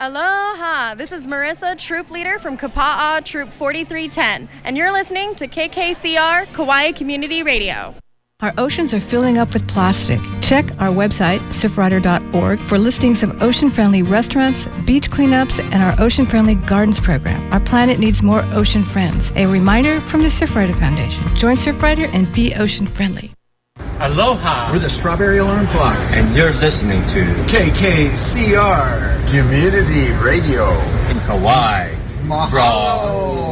Aloha! This is Marissa, troop leader from Kapa'a Troop 4310, and you're listening to KKCR Kauai Community Radio. Our oceans are filling up with plastic. Check our website, surfrider.org, for listings of ocean-friendly restaurants, beach cleanups, and our ocean-friendly gardens program. Our planet needs more ocean friends. A reminder from the Surfrider Foundation. Join Surfrider and be ocean-friendly. Aloha! We're the Strawberry Alarm Clock. And you're listening to KKCR Community Radio in Kauai. Mahalo!